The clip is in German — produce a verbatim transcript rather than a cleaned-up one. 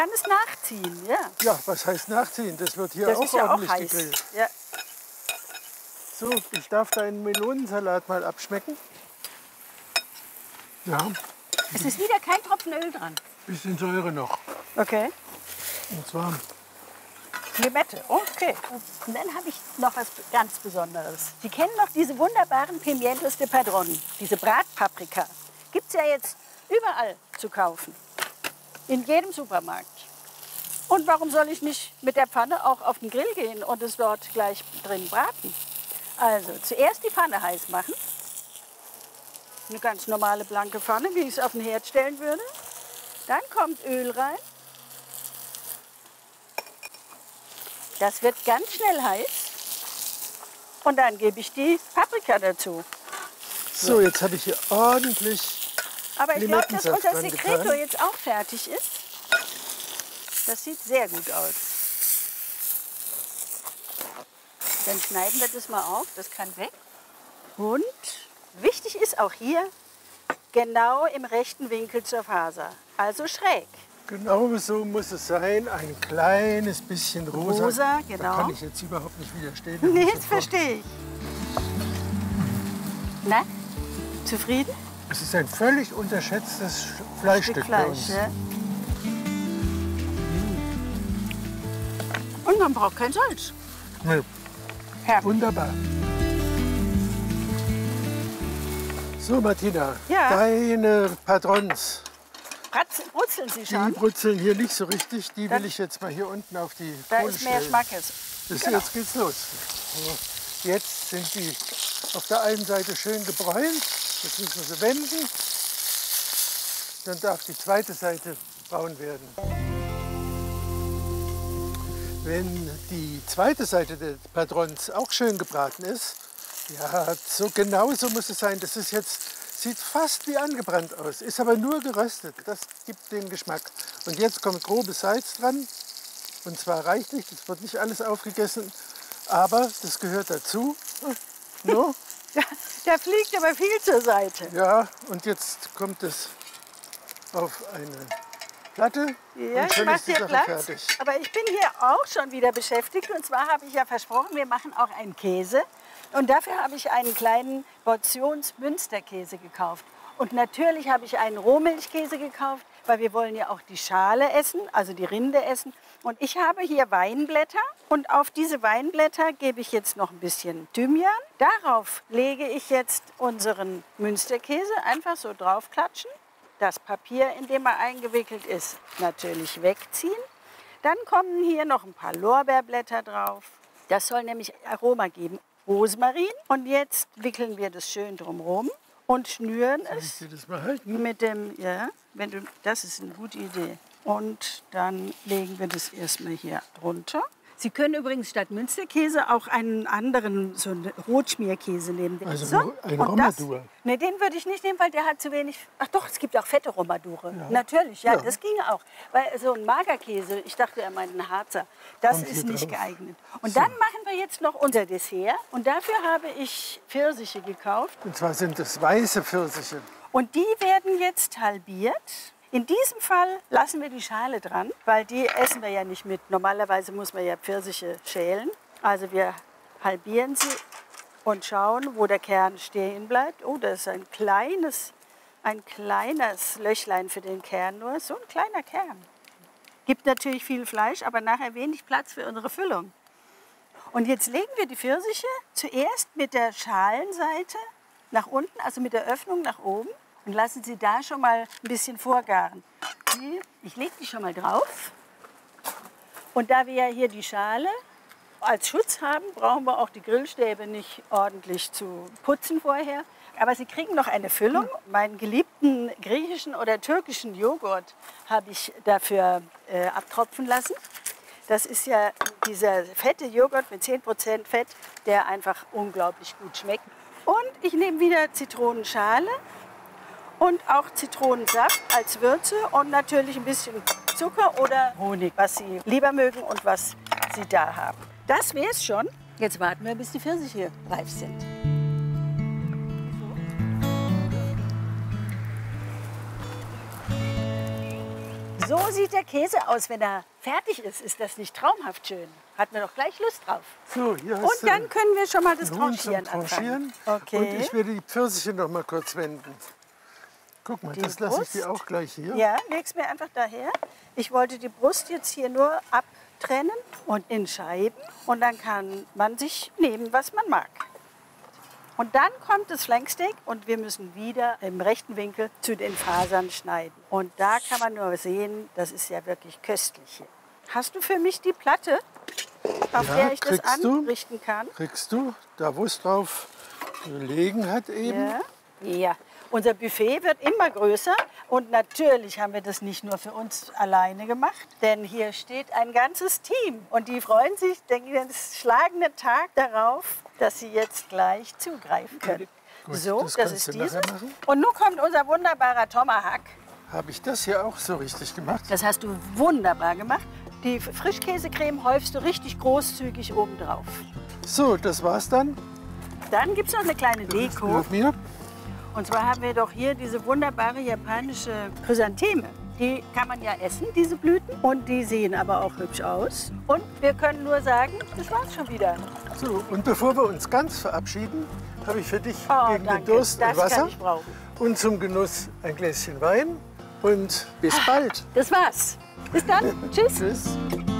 Kann es nachziehen, ja. Ja, was heißt nachziehen? Das wird hier Das auch ist ja auch ordentlich heiß. gegrillt. Ja. So, ich darf deinen Melonensalat mal abschmecken. Ja, ein Es ist wieder kein Tropfen Öl dran. bisschen Säure noch. Okay. Und zwar, Limette, okay. Und dann habe ich noch was ganz Besonderes. Sie kennen noch diese wunderbaren Pimientos de Padron, diese Bratpaprika. Gibt es ja jetzt überall zu kaufen. In jedem Supermarkt. Und warum soll ich nicht mit der Pfanne auch auf den Grill gehen und es dort gleich drin braten? Also zuerst die Pfanne heiß machen. Eine ganz normale blanke Pfanne, wie ich es auf den Herd stellen würde. Dann kommt Öl rein. Das wird ganz schnell heiß. Und dann gebe ich die Paprika dazu. so, jetzt habe ich hier ordentlich. Aber ich glaube, dass Limettensaft unser dran Secreto getan. jetzt auch fertig ist. Das sieht sehr gut aus. Dann schneiden wir das mal auf, das kann weg. Und wichtig ist auch hier, genau im rechten Winkel zur Faser, also schräg. Genau so muss es sein. Ein kleines bisschen rosa. Rosa, Da genau. kann ich jetzt überhaupt nicht widerstehen. Nee, muss das sofort- verstehe ich. Na, zufrieden? Es ist ein völlig unterschätztes Sch- Fleischstück Stück bei Fleisch, uns. ja. Und man braucht kein Salz. Nee, Herrlich. wunderbar. So, Martina, Ja. deine Padrons, Bratz- Brutzeln Sie die schon? brutzeln hier nicht so richtig. Die Dann- will ich jetzt mal hier unten auf die Da Kohle ist mehr stellen. Schmackes. Das, Genau. Jetzt geht's los. So, jetzt sind die auf der einen Seite schön gebräunt. Jetzt müssen wir sie wenden. Dann darf die zweite Seite braun werden. Wenn die zweite Seite des Padrons auch schön gebraten ist, ja, so genau so muss es sein. Das ist jetzt, sieht fast wie angebrannt aus, ist aber nur geröstet. Das gibt den Geschmack. Und jetzt kommt grobes Salz dran. Und zwar reichlich, das wird nicht alles aufgegessen, aber das gehört dazu. No? Da, da fliegt aber viel zur Seite. Ja, und jetzt kommt es auf eine Platte Ja, und ich schon mache ist die dir Sache Platz. fertig. Aber ich bin hier auch schon wieder beschäftigt. Und zwar habe ich ja versprochen, wir machen auch einen Käse. Und dafür habe ich einen kleinen Portions-Münsterkäse gekauft. Und natürlich habe ich einen Rohmilchkäse gekauft, weil wir wollen ja auch die Schale essen, also die Rinde essen. Und ich habe hier Weinblätter und auf diese Weinblätter gebe ich jetzt noch ein bisschen Thymian. Darauf lege ich jetzt unseren Münsterkäse einfach so draufklatschen. Das Papier, in dem er eingewickelt ist, natürlich wegziehen. Dann kommen hier noch ein paar Lorbeerblätter drauf. Das soll nämlich Aroma geben. Rosmarin. Und jetzt wickeln wir das schön drumherum und schnüren Soll ich es dir das mal halten? mit dem, ja, wenn du, das ist eine gute Idee. Und dann legen wir das erstmal hier drunter. Sie können übrigens statt Münsterkäse auch einen anderen, so einen Rotschmierkäse nehmen. Also so, ein und das- Romadur. Nee, den würde ich nicht nehmen, weil der hat zu wenig. Ach doch, es gibt auch fette Romadure. Natürlich, ja, Ja. das ginge auch. Weil so ein Magerkäse, ich dachte, er meint einen Harzer, das Kommt ist hier nicht drauf. geeignet. Und dann machen wir jetzt noch unser Dessert. Und dafür habe ich Pfirsiche gekauft. Und zwar sind es weiße Pfirsiche. Und die werden jetzt halbiert. In diesem Fall lassen wir die Schale dran, weil die essen wir ja nicht mit. Normalerweise muss man ja Pfirsiche schälen. Also wir halbieren sie und schauen, wo der Kern stehen bleibt. Oh, das ist ein kleines, ein kleines Löchlein für den Kern nur. So ein kleiner Kern. Gibt natürlich viel Fleisch, aber nachher wenig Platz für unsere Füllung. Und jetzt legen wir die Pfirsiche zuerst mit der Schalenseite nach unten, also mit der Öffnung nach oben. Und lassen Sie da schon mal ein bisschen vorgaren. Die- Ich lege die schon mal drauf. Und da wir ja hier die Schale als Schutz haben, brauchen wir auch die Grillstäbe nicht ordentlich zu putzen vorher. Aber Sie kriegen noch eine Füllung. Meinen geliebten griechischen oder türkischen Joghurt habe ich dafür äh, abtropfen lassen. Das ist ja dieser fette Joghurt mit zehn Prozent Fett, der einfach unglaublich gut schmeckt. Und ich nehme wieder Zitronenschale. Und auch Zitronensaft als Würze und natürlich ein bisschen Zucker oder Honig, was Sie lieber mögen und was Sie da haben. Das wäre es schon. Jetzt warten wir, bis die Pfirsiche reif sind. So sieht der Käse aus, wenn er fertig ist. Ist das nicht traumhaft schön? Hatten wir doch gleich Lust drauf. So, hier hast Und dann können wir schon mal das Huhn zum Tranchieren anfangen. Tranchieren. Okay. Und ich werde die Pfirsiche noch mal kurz wenden. Guck mal, Die das lasse ich Brust? dir auch gleich hier. Ja, leg's mir einfach daher. Ich wollte die Brust jetzt hier nur abtrennen und in Scheiben. Und dann kann man sich nehmen, was man mag. Und dann kommt das Flanksteak und wir müssen wieder im rechten Winkel zu den Fasern schneiden. Und da kann man nur sehen, das ist ja wirklich köstlich hier. Hast du für mich die Platte, auf Ja, der ich das kriegst du. anrichten kann? Kriegst du, da wo es drauf gelegen hat eben. Ja. Ja. Unser Buffet wird immer größer und natürlich haben wir das nicht nur für uns alleine gemacht, denn hier steht ein ganzes Team und die freuen sich den schlagenden Tag darauf, dass sie jetzt gleich zugreifen können. Gut, so, das das, kannst ist du dieses. nachher machen. Und nun kommt unser wunderbarer Tomahawk. Habe ich das hier auch so richtig gemacht? Das hast du wunderbar gemacht. Die Frischkäsecreme häufst du richtig großzügig oben drauf. So, das war's dann. Dann gibt es noch eine kleine Deko. Mit mir. Und zwar haben wir doch hier diese wunderbare japanische Chrysantheme. Die kann man ja essen, diese Blüten. Und die sehen aber auch hübsch aus. Und wir können nur sagen, das war's schon wieder. So, und bevor wir uns ganz verabschieden, habe ich für dich Oh, gegen danke. den Durst ein Das kann Wasser ich brauchen. und zum Genuss ein Gläschen Wein. Und bis bald. Das war's. Bis dann. Tschüss. Tschüss.